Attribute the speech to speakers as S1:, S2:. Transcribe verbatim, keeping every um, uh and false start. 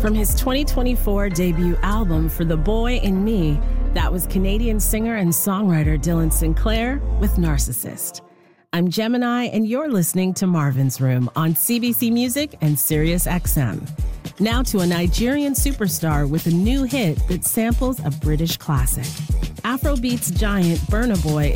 S1: From his twenty twenty-four debut album For the Boy in Me, that was Canadian singer and songwriter Dylan Sinclair with Narcissist. I'm Gemini, and you're listening to Marvin's Room on C B C Music and Sirius X M. Now to a Nigerian superstar with a new hit that samples a British classic. Afrobeats giant Burna Boy